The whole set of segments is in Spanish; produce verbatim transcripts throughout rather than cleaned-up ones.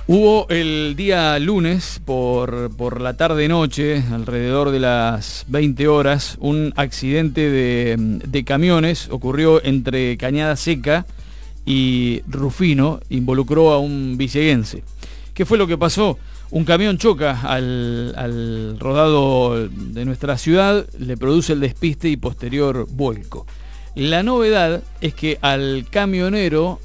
Hubo el día lunes, por, por la tarde-noche, alrededor de las veinte horas, un accidente de, de camiones. Ocurrió entre Cañada Seca y Rufino, involucró a un villeguense. ¿Qué fue lo que pasó? Un camión choca al, al rodado de nuestra ciudad, le produce el despiste y posterior vuelco. La novedad es que al camionero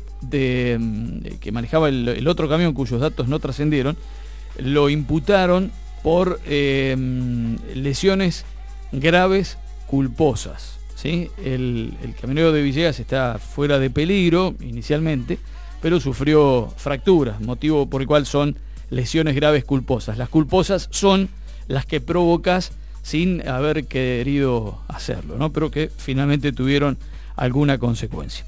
de, que manejaba el, el otro camión, cuyos datos no trascendieron, lo imputaron por eh, lesiones graves culposas, ¿sí? El, el camionero de Villegas está fuera de peligro inicialmente, pero sufrió fracturas, motivo por el cual son lesiones graves culposas. Las culposas son las que provocas sin haber querido hacerlo, ¿no? Pero que finalmente tuvieron alguna consecuencia.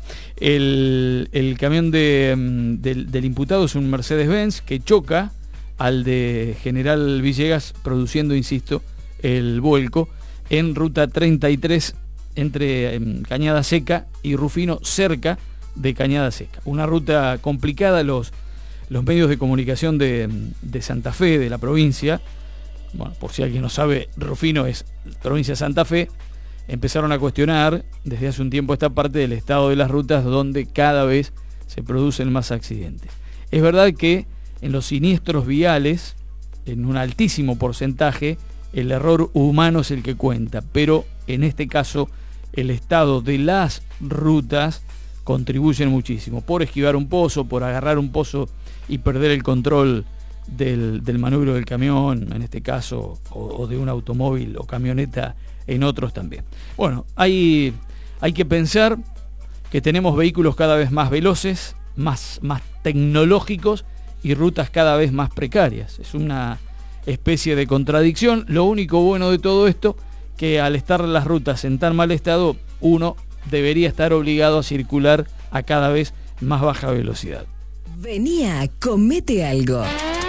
El, el camión de, del, del imputado es un Mercedes-Benz que choca al de General Villegas, produciendo, insisto, el vuelco en ruta treinta y tres entre eh, Cañada Seca y Rufino, cerca de Cañada Seca. Una ruta complicada. Los, los medios de comunicación de, de Santa Fe, de la provincia, bueno, por si alguien no sabe, Rufino es provincia de Santa Fe, empezaron a cuestionar desde hace un tiempo esta parte del estado de las rutas, donde cada vez se producen más accidentes. Es verdad que en los siniestros viales, en un altísimo porcentaje, el error humano es el que cuenta, pero en este caso el estado de las rutas contribuyen muchísimo, por esquivar un pozo, por agarrar un pozo y perder el control del, del manubrio del camión, en este caso, o, o de un automóvil o camioneta en otros también. Bueno, hay, hay que pensar que tenemos vehículos cada vez más veloces, más, más tecnológicos y rutas cada vez más precarias. Es una especie de contradicción. Lo único bueno de todo esto, que al estar las rutas en tan mal estado, uno debería estar obligado a circular a cada vez más baja velocidad. Venía, comete algo.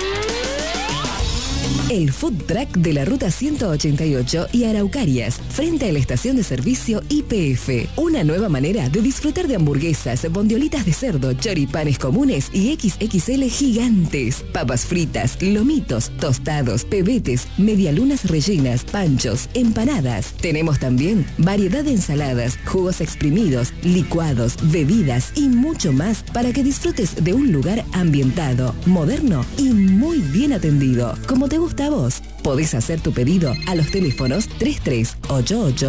El food truck de la ruta ciento ochenta y ocho y Araucarias, frente a la estación de servicio Y P F. Una nueva manera de disfrutar de hamburguesas, bondiolitas de cerdo, choripanes comunes y equis equis ele gigantes. Papas fritas, lomitos, tostados, pebetes, medialunas rellenas, panchos, empanadas. Tenemos también variedad de ensaladas, jugos exprimidos, licuados, bebidas y mucho más para que disfrutes de un lugar ambientado, moderno y muy bien atendido. Como te gusta a vos. Podés hacer tu pedido a los teléfonos tres tres ocho ocho